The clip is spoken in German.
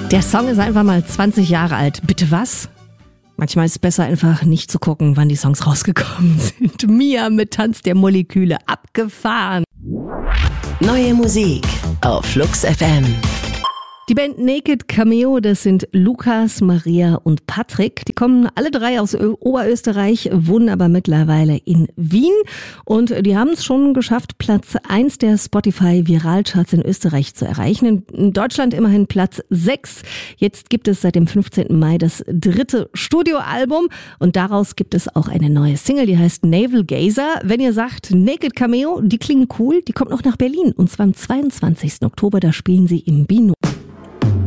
Der Song ist einfach mal 20 Jahre alt. Bitte was? Manchmal ist es besser, einfach nicht zu gucken, wann die Songs rausgekommen sind. Mia mit Tanz der Moleküle, abgefahren. Neue Musik auf Flux FM. Die Band Naked Cameo, das sind Lukas, Maria und Patrick. Die kommen alle drei aus Oberösterreich, wohnen aber mittlerweile in Wien. Und die haben es schon geschafft, Platz 1 der Spotify-Viralcharts in Österreich zu erreichen. In Deutschland immerhin Platz 6. Jetzt gibt es seit dem 15. Mai das 3. Studioalbum. Und daraus gibt es auch eine neue Single, die heißt Navel Gazer. Wenn ihr sagt, Naked Cameo, die klingen cool, die kommt noch nach Berlin. Und zwar am 22. Oktober, da spielen sie im Bino.